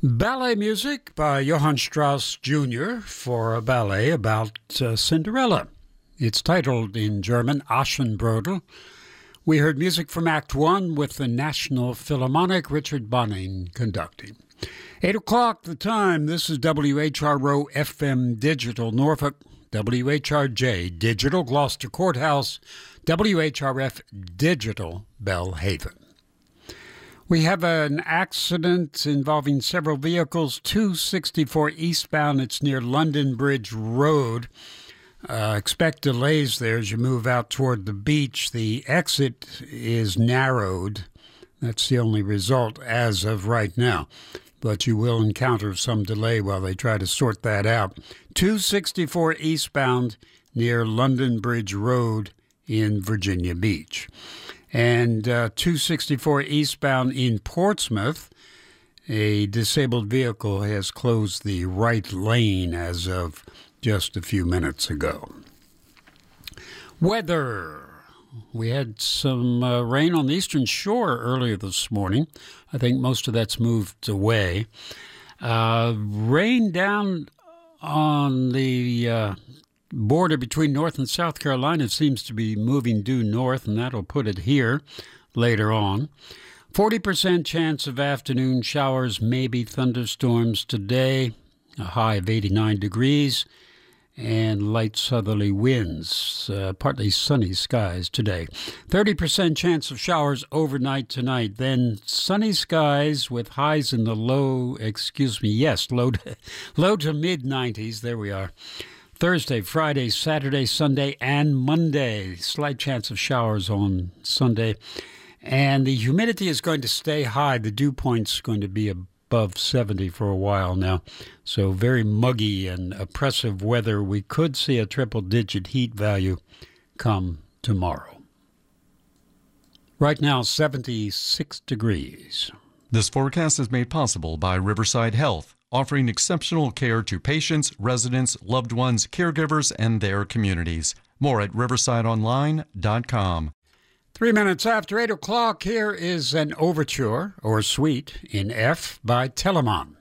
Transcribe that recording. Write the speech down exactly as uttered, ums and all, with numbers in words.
Ballet music by Johann Strauss Junior for a ballet about uh, Cinderella. It's titled in German Aschenbrödel. We heard music from Act One with the National Philharmonic, Richard Bonning conducting. Eight o'clock the time. This is W H R O F M Digital Norfolk, W H R J Digital Gloucester Courthouse, W H R F Digital Belhaven. We have an accident involving several vehicles, two sixty-four eastbound. It's near London Bridge Road. Uh, expect delays there as you move out toward the beach. The exit is narrowed. That's the only result as of right now. But you will encounter some delay while they try to sort that out. two sixty-four eastbound near London Bridge Road in Virginia Beach. And uh, two sixty-four eastbound in Portsmouth, a disabled vehicle has closed the right lane as of just a few minutes ago. Weather. We had some uh, rain on the eastern shore earlier this morning. I think most of that's moved away. Uh, rain down on the uh, border between North and South Carolina seems to be moving due north, and that'll put it here later on. forty percent chance of afternoon showers, maybe thunderstorms today, a high of eighty-nine degrees, and light southerly winds, uh, partly sunny skies today. thirty percent chance of showers overnight tonight, then sunny skies with highs in the low, excuse me, yes, low to, low to mid nineties. There we are. Thursday, Friday, Saturday, Sunday, and Monday. Slight chance of showers on Sunday. And the humidity is going to stay high. The dew point's going to be above seventy for a while now. So very muggy and oppressive weather. We could see a triple-digit heat value come tomorrow. Right now, seventy-six degrees. This forecast is made possible by Riverside Health, offering exceptional care to patients, residents, loved ones, caregivers, and their communities. More at riverside online dot com. Three minutes after eight o'clock, here is an overture, or suite, in F by Telemann.